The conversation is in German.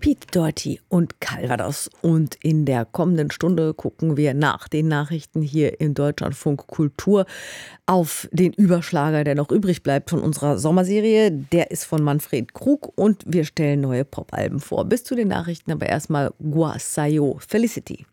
Pete Doherty und Calvados. Und in der kommenden Stunde gucken wir nach den Nachrichten hier im Deutschlandfunk Kultur auf den Überschlager, der noch übrig bleibt von unserer Sommerserie. Der ist von Manfred Krug und wir stellen neue Popalben vor. Bis zu den Nachrichten aber erstmal Guasayo Felicity.